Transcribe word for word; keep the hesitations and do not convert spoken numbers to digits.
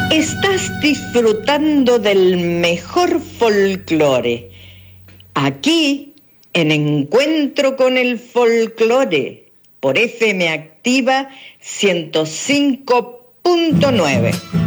Estás disfrutando del mejor folclore, aquí en Encuentro con el Folclore, por F M Activa ciento cinco punto nueve.